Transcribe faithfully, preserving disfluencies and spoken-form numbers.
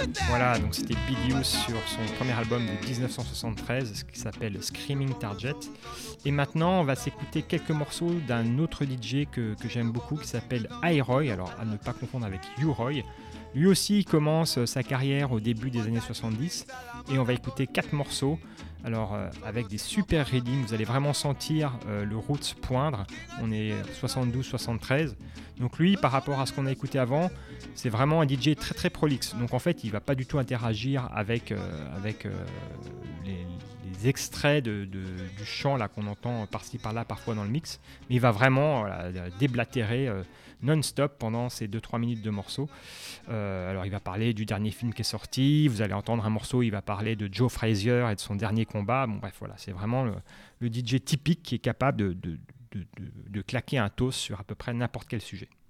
Voilà, donc c'était Big Youth sur son premier album de dix-neuf cent soixante-treize qui s'appelle Screaming Target. Et maintenant, on va s'écouter quelques morceaux d'un autre D J que, que j'aime beaucoup qui s'appelle iRoy, alors à ne pas confondre avec U-Roy. Lui aussi, il commence sa carrière au début des années soixante-dix et on va écouter quatre morceaux. Alors euh, avec des super readings, vous allez vraiment sentir euh, le roots poindre. On est soixante-douze soixante-treize. Donc lui, par rapport à ce qu'on a écouté avant, c'est vraiment un D J très très prolixe. Donc en fait, il va pas du tout interagir avec, euh, avec euh, les, les extraits de, de, du chant là, qu'on entend par-ci par-là parfois dans le mix. Mais il va vraiment voilà, déblatérer euh, non-stop pendant ces deux trois minutes de morceaux. Euh, alors il va parler du dernier film qui est sorti, vous allez entendre un morceau, il va parler de Joe Frazier et de son dernier combat. Bon bref, voilà, c'est vraiment le, le D J typique qui est capable de, de, de, de, de claquer un toast sur à peu près n'importe quel sujet.